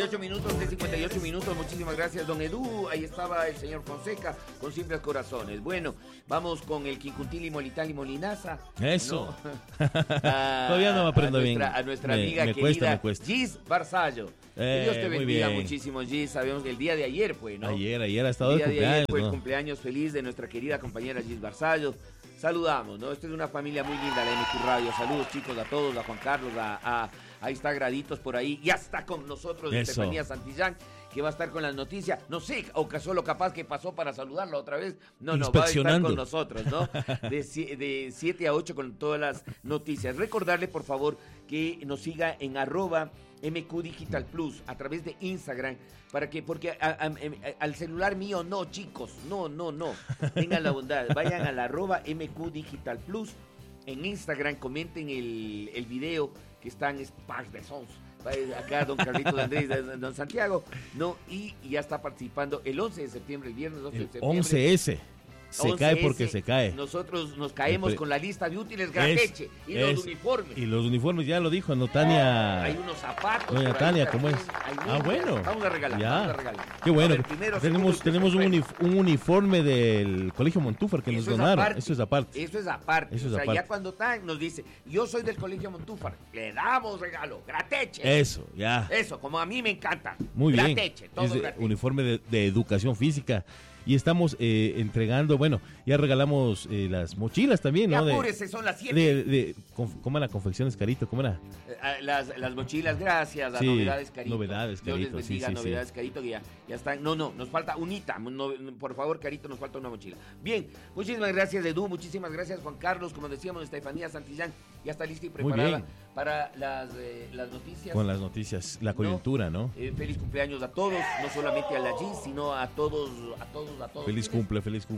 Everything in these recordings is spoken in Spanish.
58 minutos, de 58 minutos. Muchísimas gracias, don Edu. Ahí estaba el señor Fonseca con simples corazones. Bueno, vamos con el Quincuntil y Molitán y Molinaza. Eso. ¿No? Todavía no me aprendo bien. A nuestra amiga querida Gis Barzallo. Que Dios te bendiga muchísimo, Gis. Sabemos que el día de ayer fue, ¿no? Ayer ha estado de cumpleaños. De ayer fue el cumpleaños feliz de nuestra querida compañera Gis Barzallo. Saludamos, ¿no? Esta es una familia muy linda, la MQ Radio. Saludos, chicos, a todos, a Juan Carlos, ahí está Graditos por ahí. Ya está con nosotros Estefanía Santillán, que va a estar con las noticias. No sé, o solo capaz que pasó para saludarla otra vez. No, va a estar con nosotros, ¿no? De 7 a 8 con todas las noticias. Recordarle, por favor, que nos siga en @MQ Digital Plus a través de Instagram, porque al celular mío no, chicos, no, tengan la bondad, vayan al @MQ Digital Plus en Instagram, comenten el video que está en Sparks de Sons, acá don Carlitos Andrés, don Santiago, ¿no? Y ya está participando el 11 de septiembre, el viernes 11 de septiembre. 11S. Se cae porque se cae. Nosotros nos caemos con la lista de útiles Grateche y los uniformes. Y los uniformes, ya lo dijo, no, Tania. Hay unos zapatos. Doña Tania, ¿cómo es? Bueno. Vamos a regalar. Qué bueno. Ver, tenemos un uniforme del Colegio Montúfar que nos donaron. Eso es aparte. Ya cuando están, nos dice, yo soy del Colegio Montúfar, le damos regalo, Grateche. Eso, ya. Eso, como a mí me encanta. Muy bien. Grateche, todo Grateche. Uniforme de educación física. Y estamos entregando, ya regalamos las mochilas también, ¿no? Apúrese, son las 7. ¿Cómo era? Confecciones Carito, ¿cómo era? Las mochilas, gracias, a Novedades Carito. Novedades Carito. Dios les bendiga, Novedades Carito, que ya están. No, nos falta unita. Por favor, Carito, nos falta una mochila. Bien, muchísimas gracias, Edu, muchísimas gracias, Juan Carlos. Como decíamos, Estefanía Santillán ya está lista y preparada para las noticias. Con las noticias, la coyuntura, ¿no? Feliz cumpleaños a todos, no solamente a la G, sino a todos. Feliz cumple.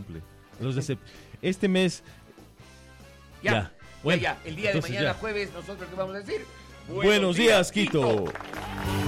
Este mes. Ya. El día de mañana, jueves, nosotros qué vamos a decir. Buenos días, Quito.